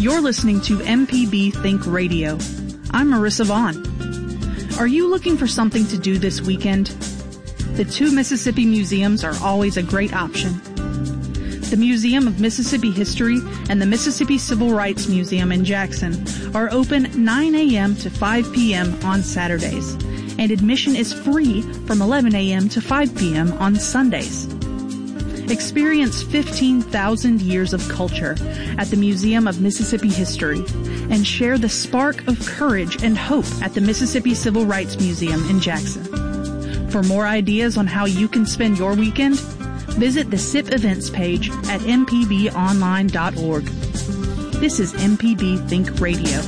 You're listening to MPB Think Radio. I'm Marissa Vaughn. Are you looking for something to do this weekend? The two Mississippi museums are always a great option. The Museum of Mississippi History and the Mississippi Civil Rights Museum in Jackson are open 9 a.m. to 5 p.m. on Saturdays, and admission is free from 11 a.m. to 5 p.m. on Sundays. Experience 15,000 years of culture at the Museum of Mississippi History and share the spark of courage and hope at the Mississippi Civil Rights Museum in Jackson. For more ideas on how you can spend your weekend, visit the SIP events page at mpbonline.org. This is MPB Think Radio.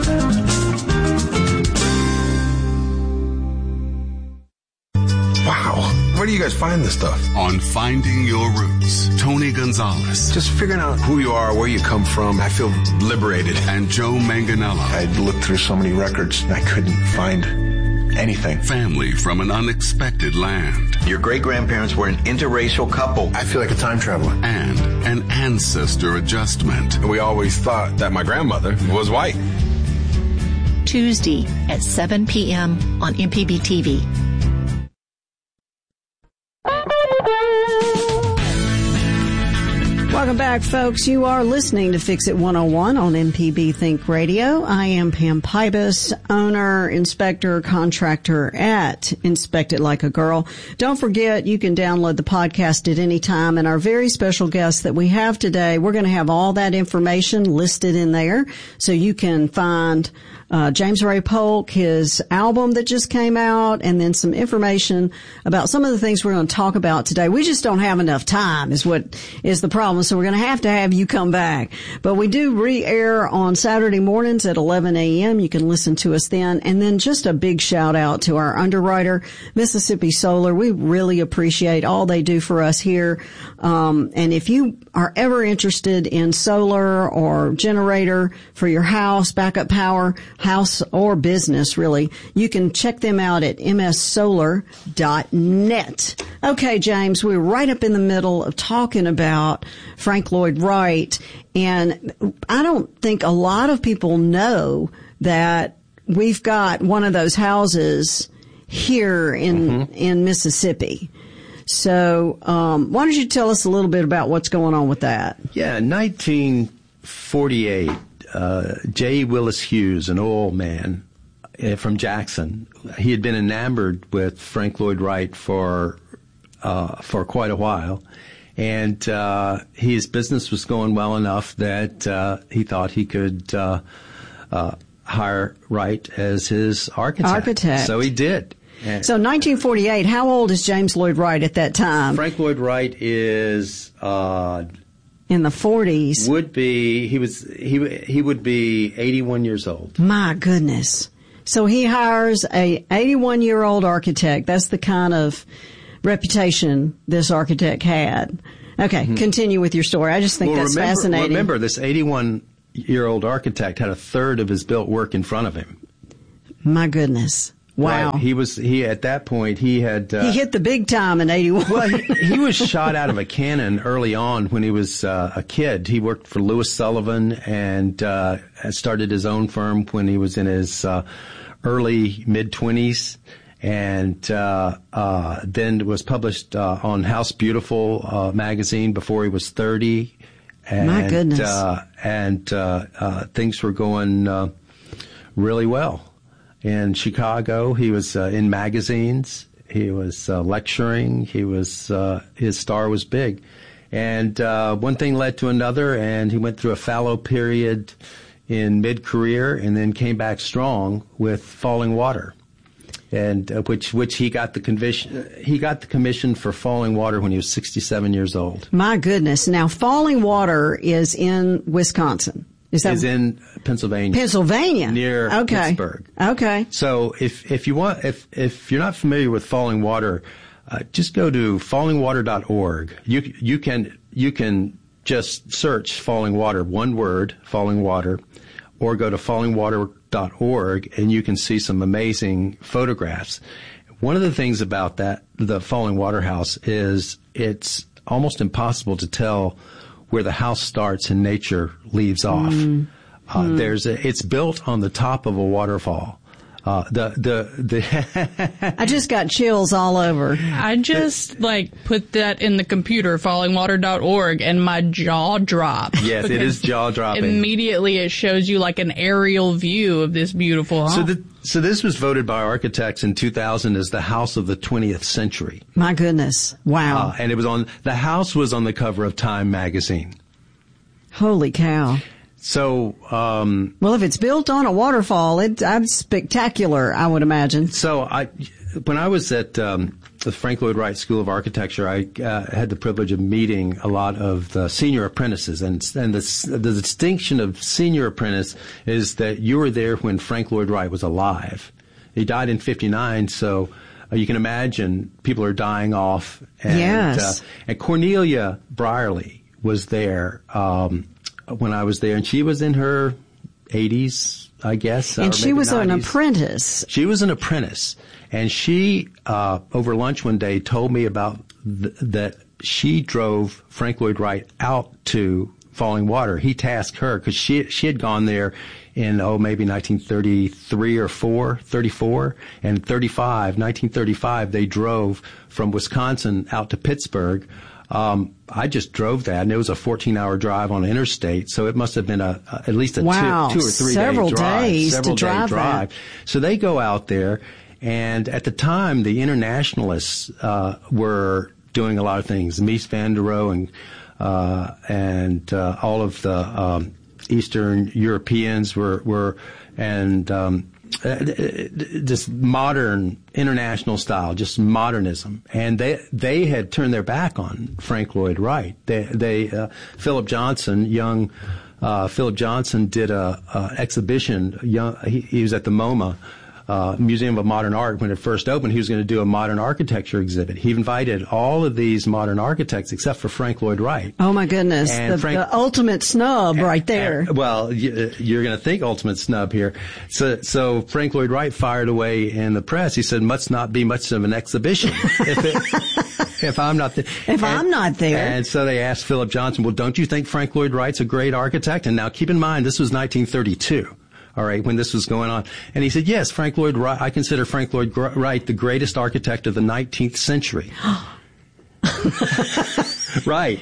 Wow. Where do you guys find this stuff? On Finding Your Roots, Tony Gonzalez. Just figuring out who you are, where you come from. I feel liberated. And Joe Manganiello. I looked through so many records, I couldn't find anything. Family from an unexpected land. Your great-grandparents were an interracial couple. I feel like a time traveler. And an ancestor adjustment. We always thought that my grandmother was white. Tuesday at 7 p.m. on MPB TV. Welcome back, folks. You are listening to Fix It 101 on MPB Think Radio. I am Pam Pybus, owner, inspector, contractor at Inspect It Like a Girl. Don't forget, you can download the podcast at any time. And our very special guest that we have today, we're going to have all that information listed in there so you can find James Ray Polk, his album that just came out, and then some information about some of the things we're going to talk about today. We just don't have enough time is what is the problem. So we're going to have you come back. But we do re-air on Saturday mornings at 11 a.m. You can listen to us then. And then just a big shout out to our underwriter, Mississippi Solar. We really appreciate all they do for us here. And if you are ever interested in solar or generator for your house, backup power, house or business, really, you can check them out at mssolar.net. Okay, James, we're right up in the middle of talking about Frank Lloyd Wright, and I don't think a lot of people know that we've got one of those houses here in Mississippi. So why don't you tell us a little bit about what's going on with that? Yeah, 1948, J. Willis Hughes, an old man from Jackson, he had been enamored with Frank Lloyd Wright for quite a while, and his business was going well enough that he thought he could hire Wright as his architect. So he did. So 1948, how old is James Lloyd Wright at that time? Frank Lloyd Wright is in the 40s. He would be 81 years old. My goodness. So he hires a 81-year-old architect. That's the kind of reputation this architect had. Okay, continue with your story. I just think that's fascinating. Remember, this 81-year-old architect had a third of his built work in front of him. My goodness. Wow. Right. He at that point, he had... he hit the big time in 81. Well, he was shot out of a cannon early on when he was a kid. He worked for Louis Sullivan and started his own firm when he was in his early mid-20s. And then was published on House Beautiful magazine before he was 30. And, my goodness. Things were going really well. In Chicago, he was in magazines. He was lecturing. He was his star was big, and one thing led to another, and he went through a fallow period in mid-career, and then came back strong with Falling Water, and which he got the commission. He got the commission for Falling Water when he was 67 years old. My goodness! Now, Falling Water is in Wisconsin. Is in Pennsylvania. Pennsylvania, near Pittsburgh. Okay. So if you're not familiar with Falling Water, just go to fallingwater.org. You can just search Falling Water, one word, Falling Water, or go to fallingwater.org and you can see some amazing photographs. One of the things about the Falling Water house is it's almost impossible to tell where the house starts and nature leaves off. It's built on the top of a waterfall. I just got chills all over. I just put that in the computer, fallingwater.org, and my jaw dropped. Yes, it is jaw dropping. Immediately it shows you an aerial view of this beautiful home. So this was voted by architects in 2000 as the house of the 20th century. My goodness. Wow. And the house was on the cover of Time magazine. Holy cow. So, well, if it's built on a waterfall, it's spectacular, I would imagine. So when I was at the Frank Lloyd Wright School of Architecture, I had the privilege of meeting a lot of the senior apprentices, and the distinction of senior apprentice is that you were there when Frank Lloyd Wright was alive. He died in 1959, so you can imagine people are dying off. And, yes. And Cornelia Brierly was there when I was there, and she was in her 80s, I guess. And she was 90s. An apprentice. She was an apprentice. And she, over lunch one day, told me about that she drove Frank Lloyd Wright out to Falling Water. He tasked her because she had gone there in, maybe 1933 or 34. And 1935, they drove from Wisconsin out to Pittsburgh. I just drove that, and it was a 14-hour drive on an interstate, so it must have been at least a 2 or 3 several day drive. Days several to drive day drive. That. So they go out there, and at the time, the internationalists were doing a lot of things. Mies van der Rohe and all of the Eastern Europeans were this modern international style, just modernism, and they had turned their back on Frank Lloyd Wright. Philip Johnson, young Philip Johnson, did a exhibition. He was at the MoMA. Museum of Modern Art when it first opened. He was going to do a modern architecture exhibit. He invited all of these modern architects except for Frank Lloyd Wright. Oh my goodness, the ultimate snub right there. Well, you're going to think ultimate snub here. So Frank Lloyd Wright fired away in the press. He said, "Must not be much of an exhibition if I'm not there." I'm not there. And so they asked Philip Johnson, "Well, don't you think Frank Lloyd Wright's a great architect?" And now keep in mind, this was 1932. All right, when this was going on. And he said, yes, Frank Lloyd Wright, I consider Frank Lloyd Wright the greatest architect of the 19th century. Right.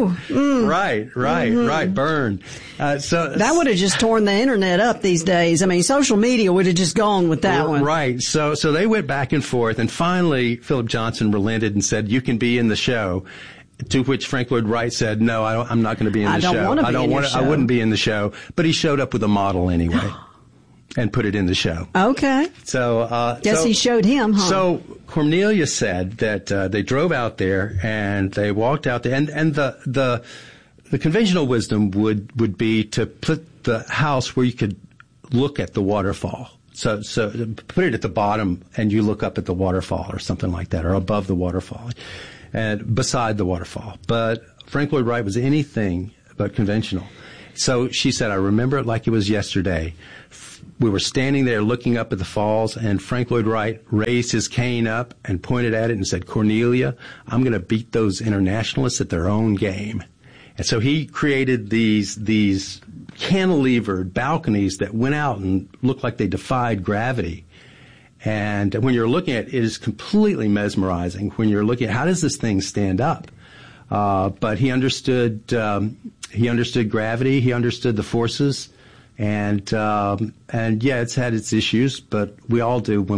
Burn. So that would have just torn the internet up these days. I mean, social media would have just gone with that one. Right. So they went back and forth, and finally Philip Johnson relented and said, "You can be in the show." To which Frank Lloyd Wright said, "No, I'm not going to be in the show. I wouldn't be in the show." But he showed up with a model anyway, and put it in the show. Okay. So he showed him, huh? So Cornelia said that they drove out there and they walked out there, and the conventional wisdom would be to put the house where you could look at the waterfall. So put it at the bottom, and you look up at the waterfall, or something like that, or above the waterfall. And beside the waterfall. But Frank Lloyd Wright was anything but conventional. So she said, I remember it like it was yesterday. We were standing there looking up at the falls, and Frank Lloyd Wright raised his cane up and pointed at it and said, "Cornelia, I'm going to beat those internationalists at their own game." And so he created these cantilevered balconies that went out and looked like they defied gravity. And when you're looking at it, it is completely mesmerizing when you're looking at how does this thing stand up. But he understood gravity, he understood the forces, and yeah, it's had its issues, but we all do when